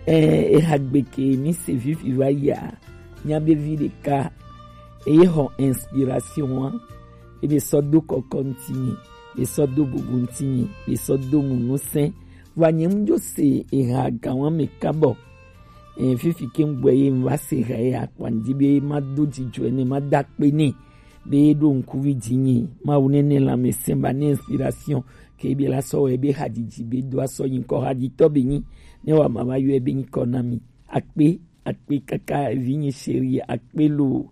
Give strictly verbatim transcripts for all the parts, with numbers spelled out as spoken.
e hagbeke mi se vivi va ya nya be vi de ka e ho inspiration e be sodo ko continue be sodo bubuntini be sodo munusen wa nyem jo se e ha gawan me kabo e fifi kemgbe yi mwa se ha ya kwandi be madu jijo ene madakpe ni be do nkuvi jinyi ma unene la me semba ne inspiration ke bi la so e be hadiji be do aso yin ko hadito be ni ne wa mama yu e be ni konami akpe akpe kaka vinyi chérie akpe lo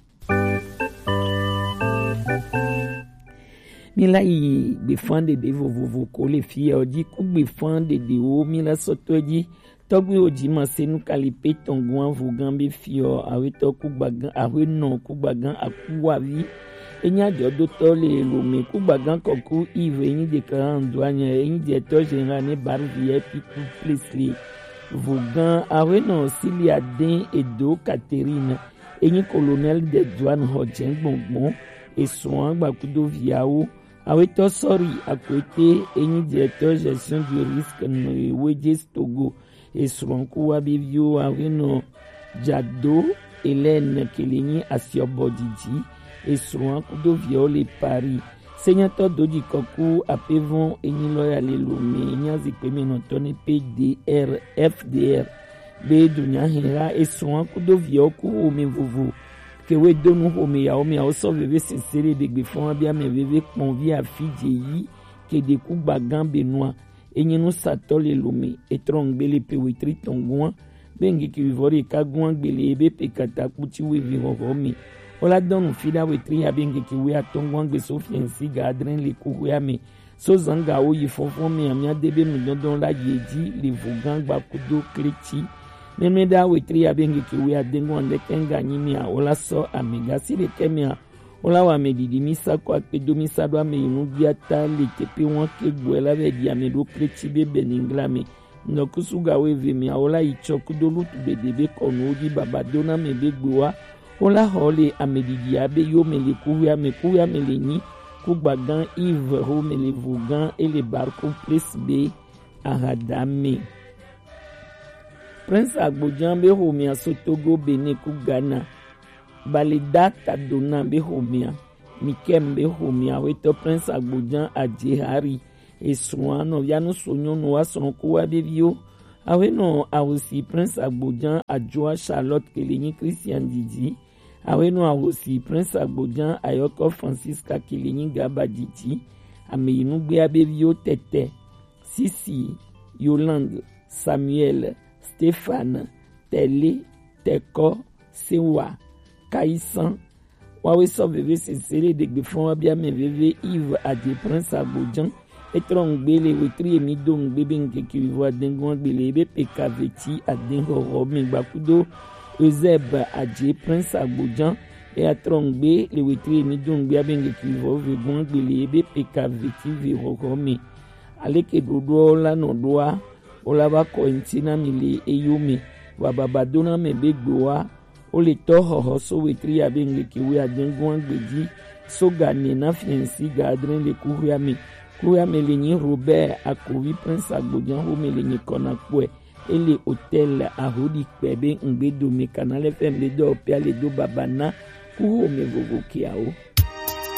mila yi be fande de vovovo ko le fi o di ku be fande de o mila soto di togbe oji ma senu kalipe tonguan vogambe fio awe to ku gbagan awe no ku gbagan akuwa vi enya de odo to le lo me ku gbagan koku ive yin de kan do anya yin de to general ne bar vie people please vogan awe no silia den edo Catherine yin colonel de douane hojen gbongbon e soan gbakudo viawo awe to sorry akwete yin directeur gestion du risque no Wedges Togo et Sronku Wabivio Avino Jado Hélène Keleni Asiobodiji et Sronku do Viole Paris Senateur Dodi Koku apevon eni loyale lome nyazi peme notone P D R F D R be dunya hera et Sronku do Vioku ome vovo ke we donu ome ya ome ya oso veve sesere begbe fon bia me veve konvi a Fidji ke de ku bagan Benoît enye no satole lume etrong bele pewitri tongwa bengi ki vivori kagwa gbele ebe pekata kuti we vihohomi ola donu fida wetri ya bengi ki we atongwa gbe sofiensi gadren le kuhuyame so zanga o yifofo mi amia debe mudondon la yeji le vogan gba kudo kreti memeda wetri ya bengi ki we adengwa ndekenga nyimi a ola so amega sire kemia ola wa medidi misa kwa pedo misa do ame inu biata le tepe won ke gboela be dia me do kreti be beninglame no kusuga we ve mi ola ichoku do lutu be debe kono di babadona me be gbowa ola hole amedidi abe yo me le kuya me kuya me le ni ku gbagan Yves ho me le vogan et le barco plus be aradame Prince Agbodjan be ho mi asotogo bene ku Ghana Balida Kaduna be homia Mikem be homia weto Prince Agbodjan Adjehari e Souano yano sonyo no asonko wa bevio awe no awosi Prince Agbodjan Adjoa Charlotte Keleni Christian Didi awe no awosi Prince Agbodjan Ayoko Francisca Keleni Gaba Didi ame inu gbe abevio Tete Sisi Yolande Samuel Stéphane Tele Teko Sewa Kaisan wawe so veve sesere de gbefon bia me veve Yves Adi Prince Agbodjan etron gbele wetri emi don gbebe nke kirivo adengon gbele ebe pekaveti adenhoro mi gbakudo Euseb Adi Prince Agbodjan e atron gbe le wetri emi don gbe abenge kirivo vegon gbele ebe pekaveti veroro mi aleke dodo la no doa ola ba ko intina mi le eyumi wa babadona me begboa o le to hoho so wetri abenge ki we adengon gbeji so gane na fiensi gadren le kuhuyame kuhuyame le ni Robert Akovi Prince Agbodjan ho me le ni konakwe ele hotel ahodi pebe ngbedo me kanale fem le do pia le do babana kuho me vovo kiao